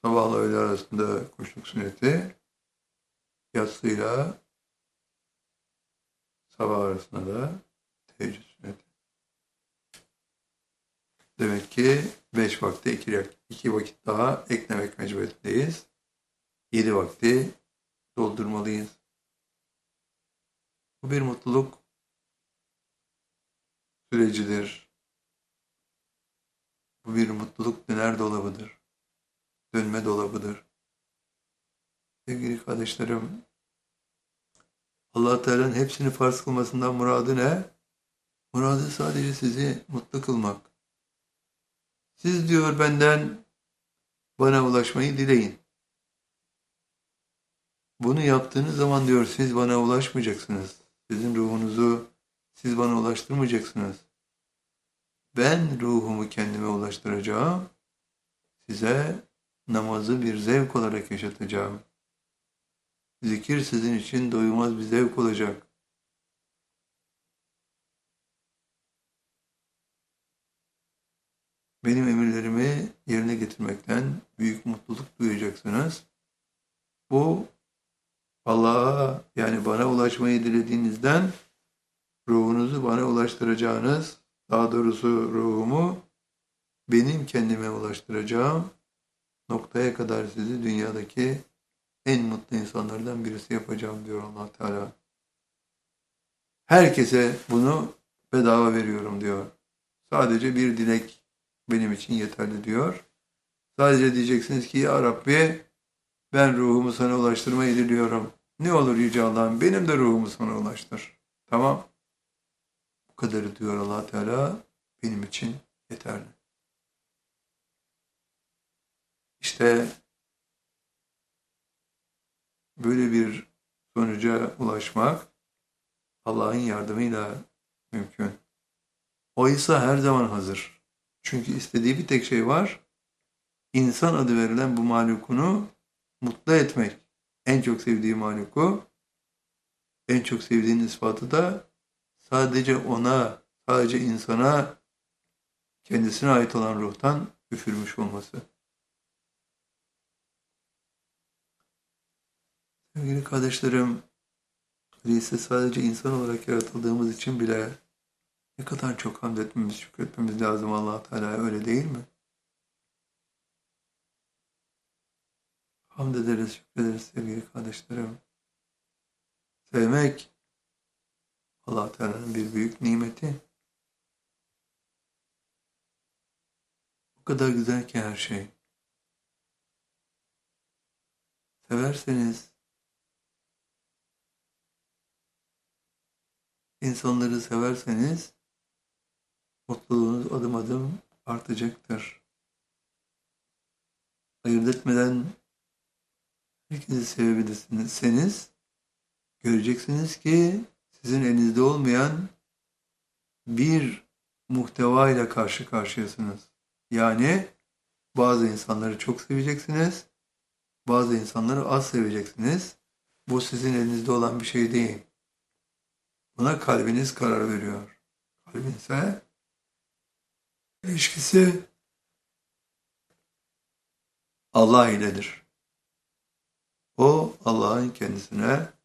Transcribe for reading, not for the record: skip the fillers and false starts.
Sabahla öğle arasında kuşluk sünneti, yatsıyla sabah arasında da teheccüd sünneti. Demek ki 5 vakte 2 vakit daha eklemek mecburiyetindeyiz. 7 vakti doldurmalıyız. Bu bir mutluluk sürecidir. Bu bir mutluluk döner dolabıdır. Dönme dolabıdır. Sevgili kardeşlerim, Allah Teala'nın hepsini farz kılmasından muradı ne? Muradı sadece sizi mutlu kılmak. Siz diyor benden bana ulaşmayı dileyin. Bunu yaptığınız zaman diyor siz bana ulaşmayacaksınız. Sizin ruhunuzu siz bana ulaştırmayacaksınız. Ben ruhumu kendime ulaştıracağım. Size namazı bir zevk olarak yaşatacağım. Zikir sizin için doyulmaz bir zevk olacak. Benim emirlerimi yerine getirmekten büyük mutluluk duyacaksınız. Bu Allah'a yani bana ulaşmayı dilediğinizden ruhunuzu bana ulaştıracağınız, daha doğrusu ruhumu benim kendime ulaştıracağım noktaya kadar sizi dünyadaki en mutlu insanlardan birisi yapacağım diyor Allah Teala. Herkese bunu bedava veriyorum diyor. Sadece bir dilek benim için yeterli diyor. Sadece diyeceksiniz ki ya Rabbi ben ruhumu sana ulaştırmayı diliyorum. Ne olur Yüce Allah'ım benim de ruhumu sana ulaştır. Tamam. Bu kadarı diyor Allah Teala benim için yeterli. İşte böyle bir sonuca ulaşmak Allah'ın yardımıyla mümkün. O ise her zaman hazır. Çünkü istediği bir tek şey var. İnsan adı verilen bu mahlukunu mutlu etmek. En çok sevdiği mahluku, en çok sevdiğinin ispatı da sadece ona, sadece insana, kendisine ait olan ruhtan üfürmüş olması. Sevgili kardeşlerim, öyleyse sadece insan olarak yaratıldığımız için bile ne kadar çok hamd etmemiz, şükretmemiz lazım Allah Teala'ya öyle değil mi? Hamd ederiz, şükrederiz sevgili kardeşlerim. Sevmek Allah Teala'nın bir büyük nimeti. O kadar güzel ki her şey. Severseniz, insanları severseniz mutluluğunuz adım adım artacaktır. Ayırt etmeden herkesi sevebilirsiniz. Göreceksiniz ki sizin elinizde olmayan bir muhteva ile karşı karşıyasınız. Yani bazı insanları çok seveceksiniz, bazı insanları az seveceksiniz. Bu sizin elinizde olan bir şey değil. Buna kalbiniz karar veriyor. Kalbinse ilişkisi Allah iledir. O Allah'ın kendisine